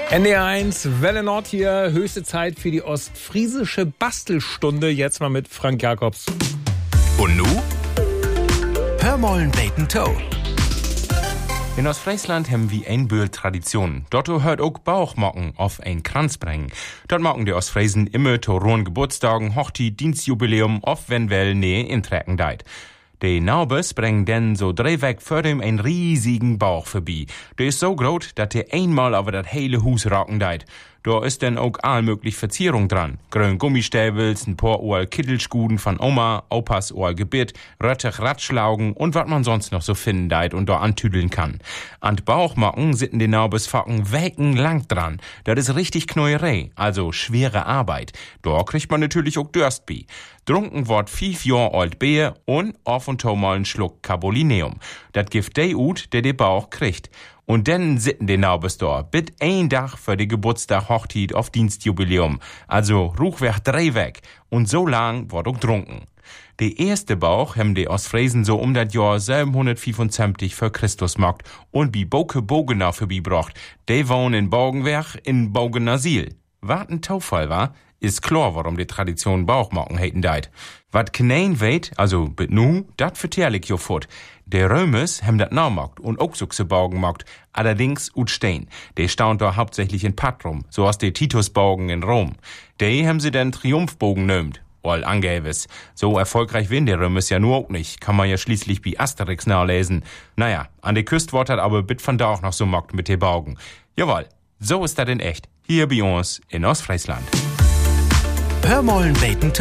NDR1, Welle Nord hier, höchste Zeit für die ostfriesische Bastelstunde. Jetzt mal mit Frank Jacobs. Und nu? Hör mollen beten Toe. In Ostfriesland haben wir ein Bühl Tradition. Dort hört auch Bauchmocken auf ein Kranz bringen. Dort mocken die Ostfriesen immer zu rohen Geburtstagen, Hochzeit, Dienstjubiläum, oft wenn well nähe intrecken deit. Die Naubes bringen denn so drehweg vor dem einen riesigen Bauch vorbei. Der ist so groß, dass der einmal über das hele Hus rocken deit. Da ist denn auch allmöglich Verzierung dran. Grün Gummistäbels, ein paar Ohr Kittelschguden von Oma, Opas Ohr Gebit, Röttich Ratschlaugen und was man sonst noch so finden deit und da antüdeln kann. An Bauchmocken sitten die Naubesfocken weckenlang dran. Das ist richtig Knäuerei, also schwere Arbeit. Da kriegt man natürlich auch Durst bei. Trunken wird 5 Jahre alt Bier und auf und zu mal einen Schluck Carbolineum. Das gibt der ut, der Bauch kriegt. Und dann sitten die Naubes da, bit ein Tag für die Geburtstag, Hochzeit auf Dienstjubiläum. Also ruchweg 3 weg. Und so lang wird auch trunken. Die erste Bauch haben die Ostfriesen so das Jahr 775 für Christus gemacht und bi Boke Bogenau vorbeibracht. Die wohnen in Bogenwerk in Bogenasil. Wat ein Taufall war, ist klar, warum die Tradition Bauchmocken heiten deit. Wat kenein weet, also bit nu, dat vertell ich jo fort. Der Römes haben dat naumacht und auch so Baugen gemacht, allerdings ut stehen. Die staunt da hauptsächlich in Patrum, so aus de Titusbaugen in Rom. Die haben sie den Triumphbogen nömt. All angäbes. So erfolgreich win der Römes ja nur auch nicht. Kann man ja schließlich wie Asterix nachlesen. Naja, an der Küste wird hat aber bit von da auch noch so mockt mit de Baugen. Jawohl, so ist dat in echt. Hier bei uns in Ostfriesland. Hör mollen beten Toe.